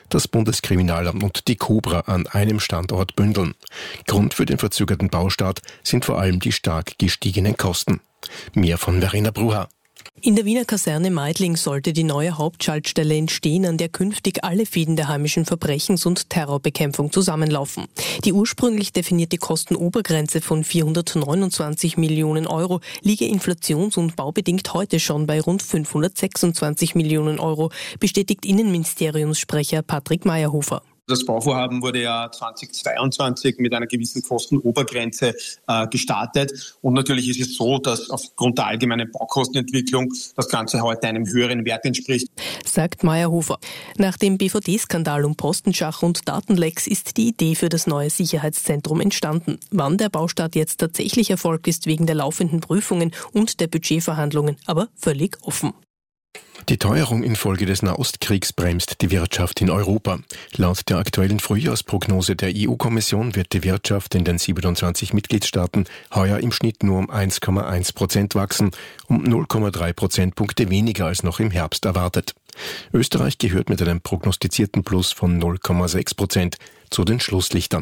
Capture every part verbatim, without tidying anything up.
das Bundeskriminalamt und die Cobra an einem Standort bündeln. Grund für den verzögerten Baustart sind vor allem die stark gestiegenen Kosten. Mehr von Verena Bruha. In der Wiener Kaserne Meidling sollte die neue Hauptschaltstelle entstehen, an der künftig alle Fäden der heimischen Verbrechens- und Terrorbekämpfung zusammenlaufen. Die ursprünglich definierte Kostenobergrenze von vierhundertneunundzwanzig Millionen Euro liege inflations- und baubedingt heute schon bei rund fünfhundertsechsundzwanzig Millionen Euro, bestätigt Innenministeriumssprecher Patrick Mayerhofer. Das Bauvorhaben wurde ja zweitausendzweiundzwanzig mit einer gewissen Kostenobergrenze äh, gestartet. Und natürlich ist es so, dass aufgrund der allgemeinen Baukostenentwicklung das Ganze heute einem höheren Wert entspricht. Sagt Mayerhofer. Nach dem B V D-Skandal um Postenschacher und Datenlecks ist die Idee für das neue Sicherheitszentrum entstanden. Wann der Baustart jetzt tatsächlich erfolgt, ist wegen der laufenden Prüfungen und der Budgetverhandlungen aber völlig offen. Die Teuerung infolge des Nahostkriegs bremst die Wirtschaft in Europa. Laut der aktuellen Frühjahrsprognose der E U-Kommission wird die Wirtschaft in den siebenundzwanzig Mitgliedstaaten heuer im Schnitt nur um eins Komma eins Prozent wachsen, um null Komma drei Prozentpunkte weniger als noch im Herbst erwartet. Österreich gehört mit einem prognostizierten Plus von null Komma sechs Prozent zu den Schlusslichtern.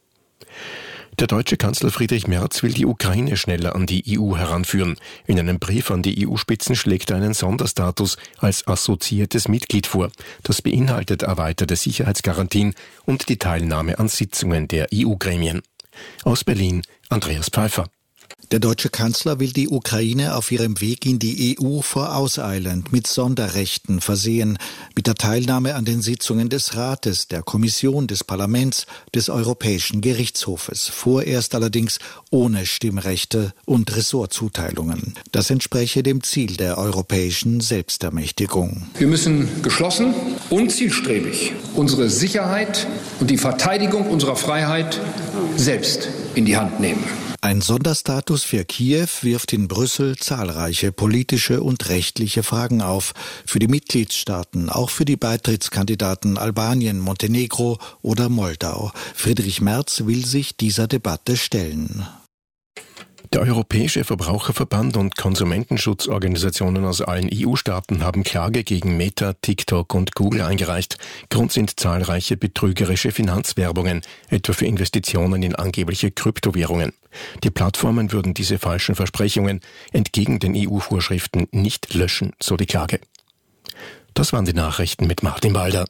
Der deutsche Kanzler Friedrich Merz will die Ukraine schneller an die E U heranführen. In einem Brief an die E U-Spitzen schlägt er einen Sonderstatus als assoziiertes Mitglied vor. Das beinhaltet erweiterte Sicherheitsgarantien und die Teilnahme an Sitzungen der E U-Gremien. Aus Berlin, Andreas Pfeiffer. Der deutsche Kanzler will die Ukraine auf ihrem Weg in die E U vorauseilend mit Sonderrechten versehen, mit der Teilnahme an den Sitzungen des Rates, der Kommission, des Parlaments, des Europäischen Gerichtshofes, vorerst allerdings ohne Stimmrechte und Ressortzuteilungen. Das entspreche dem Ziel der europäischen Selbstermächtigung. Wir müssen geschlossen und zielstrebig unsere Sicherheit und die Verteidigung unserer Freiheit selbst in die Hand nehmen. Ein Sonderstatus für Kiew wirft in Brüssel zahlreiche politische und rechtliche Fragen auf. Für die Mitgliedstaaten, auch für die Beitrittskandidaten Albanien, Montenegro oder Moldau. Friedrich Merz will sich dieser Debatte stellen. Der Europäische Verbraucherverband und Konsumentenschutzorganisationen aus allen E U-Staaten haben Klage gegen Meta, TikTok und Google eingereicht. Grund sind zahlreiche betrügerische Finanzwerbungen, etwa für Investitionen in angebliche Kryptowährungen. Die Plattformen würden diese falschen Versprechungen entgegen den E U-Vorschriften nicht löschen, so die Klage. Das waren die Nachrichten mit Martin Walder.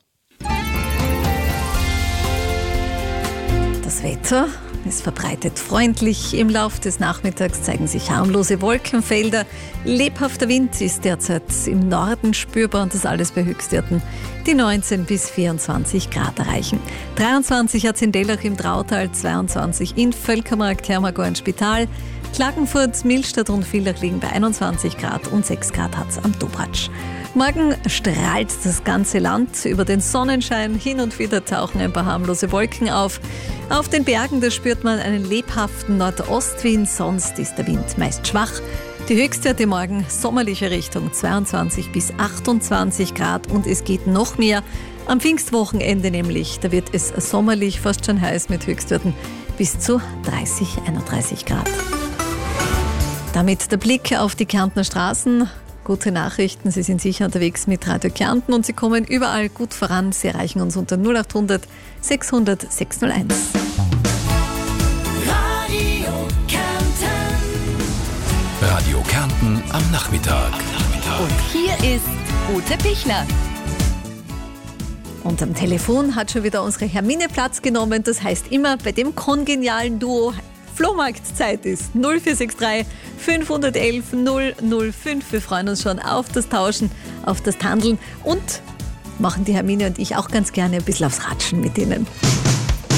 Das Wetter. Es verbreitet freundlich. Im Lauf des Nachmittags zeigen sich harmlose Wolkenfelder. Lebhafter Wind ist derzeit im Norden spürbar und das alles bei Höchstwerten, die neunzehn bis vierundzwanzig Grad erreichen. dreiundzwanzig hat es in Dellach im Drautal, zweiundzwanzig in Völkermarkt, Hermagor und Spital. Klagenfurt, Millstatt und Villach liegen bei einundzwanzig Grad und sechs Grad hat es am Dobratsch. Morgen strahlt das ganze Land über den Sonnenschein. Hin und wieder tauchen ein paar harmlose Wolken auf. Auf den Bergen, da spürt man einen lebhaften Nordostwind, sonst ist der Wind meist schwach. Die Höchstwerte morgen sommerliche Richtung zweiundzwanzig bis achtundzwanzig Grad und es geht noch mehr. Am Pfingstwochenende nämlich, da wird es sommerlich, fast schon heiß mit Höchstwerten bis zu dreißig, einunddreißig Grad. Damit der Blick auf die Kärntner Straßen. Gute Nachrichten, Sie sind sicher unterwegs mit Radio Kärnten und Sie kommen überall gut voran. Sie erreichen uns unter null acht hundert sechshundert sechshunderteins. Radio Kärnten. Radio Kärnten am Nachmittag. Und hier ist Ute Pichler. Und am Telefon hat schon wieder unsere Hermine Platz genommen. Das heißt immer bei dem kongenialen Duo Flohmarktzeit ist. null vier sechs drei fünf eins eins null null fünf. Wir freuen uns schon auf das Tauschen, auf das Tandeln und machen die Hermine und ich auch ganz gerne ein bisschen aufs Ratschen mit Ihnen.